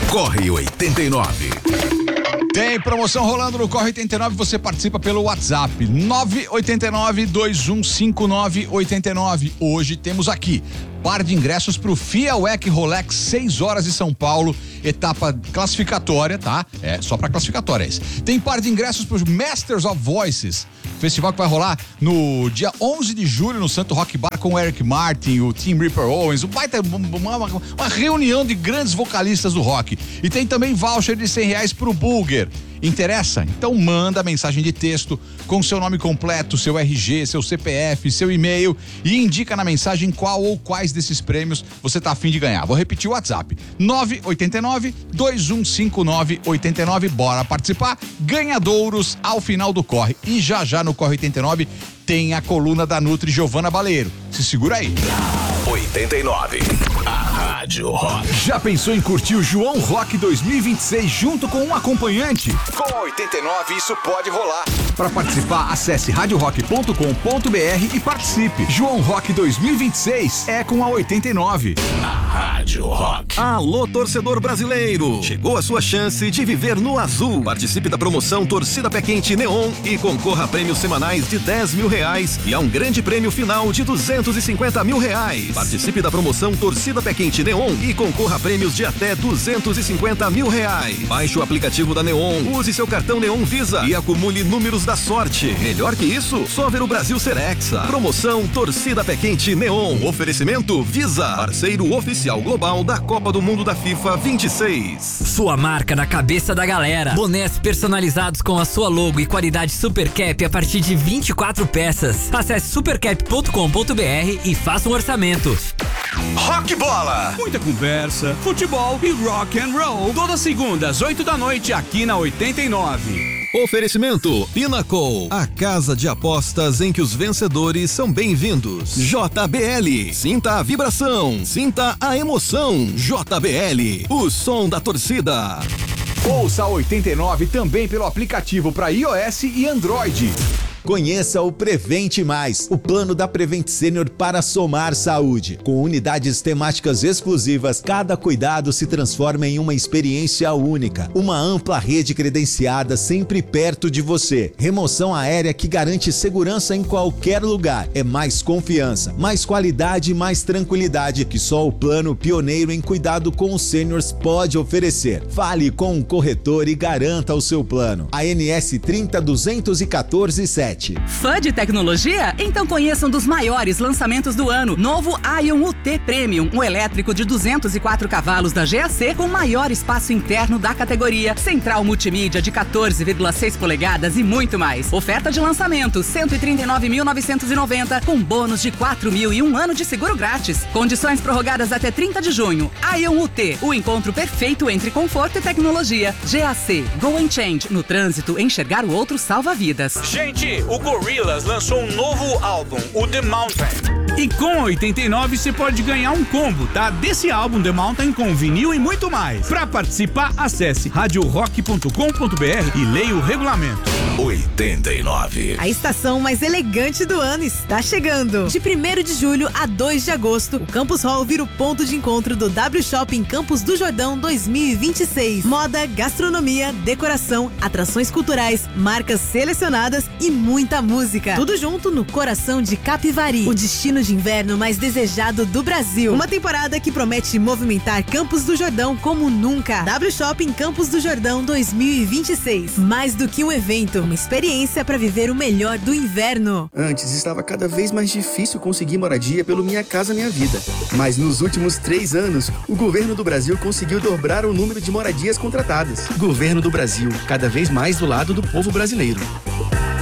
Corre 89. Tem promoção rolando no Corre 89, você participa pelo WhatsApp 989-2159-89. Hoje temos aqui par de ingressos pro FIA WEC Rolex 6 horas de São Paulo, etapa classificatória, tá? É só pra classificatória esse. Tem par de ingressos pro Masters of Voices, festival que vai rolar no dia 11 de julho no Santo Rock Bar com o Eric Martin, o Tim Ripper Owens, uma reunião de grandes vocalistas do rock. E tem também voucher de R$100 pro Bulger. Interessa? Então manda mensagem de texto com seu nome completo, seu RG, seu CPF, seu e-mail e indica na mensagem qual ou quais desses prêmios você tá a fim de ganhar. Vou repetir o WhatsApp: 989-2159-89. Bora participar? Ganhadouros ao final do Corre. E já no Corre 89 tem a coluna da Nutri Giovana Baleiro. Se segura aí. 89. A Rádio Rock. Já pensou em curtir o João Rock 2026 junto com um acompanhante? Com a 89 isso pode rolar. Para participar, acesse radiorock.com.br e participe. João Rock 2026 é com a 89. A Rádio Rock. Alô, torcedor brasileiro! Chegou a sua chance de viver no azul. Participe da promoção Torcida Pé Quente Neon e concorra a prêmios semanais de R$10 mil e a um grande prêmio final de R$250 mil. Participe da promoção Torcida Pé Quente Neon e concorra a prêmios de até R$250 mil. Baixe o aplicativo da Neon, use seu cartão Neon Visa e acumule números da sorte. Melhor que isso, só ver o Brasil ser hexa. Promoção Torcida Pé Quente Neon. Oferecimento Visa, parceiro oficial global da Copa do Mundo da FIFA 26. Sua marca na cabeça da galera. Bonés personalizados com a sua logo e qualidade Super Cap a partir de 24 peças. Acesse supercap.com.br e faça um orçamento. Rock Bola. Muita conversa, futebol e rock and roll. Todas segundas, 8 da noite, aqui na 89. Oferecimento Pinnacle, a casa de apostas em que os vencedores são bem-vindos. JBL, sinta a vibração, sinta a emoção. JBL, o som da torcida. Ouça a 89 também pelo aplicativo para iOS e Android. Conheça o Prevente Mais, o plano da Prevent Senior para somar saúde. Com unidades temáticas exclusivas, cada cuidado se transforma em uma experiência única. Uma ampla rede credenciada sempre perto de você. Remoção aérea que garante segurança em qualquer lugar. É mais confiança, mais qualidade e mais tranquilidade que só o plano pioneiro em cuidado com os seniors pode oferecer. Fale com um corretor e garanta o seu plano. ANS 302147. Fã de tecnologia? Então conheça um dos maiores lançamentos do ano. Novo Ion UT Premium, um elétrico de 204 cavalos da GAC com maior espaço interno da categoria, central multimídia de 14,6 polegadas e muito mais. Oferta de lançamento, 139.990 com bônus de 4.000 e um ano de seguro grátis. Condições prorrogadas até 30 de junho. Ion UT, o encontro perfeito entre conforto e tecnologia. GAC, Go and Change. No trânsito, enxergar o outro salva vidas. Gente, o Gorillaz lançou um novo álbum, o The Mountain. E com 89 você pode ganhar um combo, tá? Desse álbum The Mountain com vinil e muito mais. Pra participar, acesse radiorock.com.br e leia o regulamento. 89. A estação mais elegante do ano está chegando. De 1º de julho a 2 de agosto, o Campus Hall vira o ponto de encontro do W Shopping Campos do Jordão 2026. Moda, gastronomia, decoração, atrações culturais, marcas selecionadas e muita música. Tudo junto no coração de Capivari, o destino de inverno mais desejado do Brasil. Uma temporada que promete movimentar Campos do Jordão como nunca. W Shopping Campos do Jordão 2026. Mais do que um evento, uma experiência para viver o melhor do inverno. Antes estava cada vez mais difícil conseguir moradia pelo Minha Casa Minha Vida. Mas nos últimos 3 anos, o governo do Brasil conseguiu dobrar o número de moradias contratadas. Governo do Brasil, cada vez mais do lado do povo brasileiro.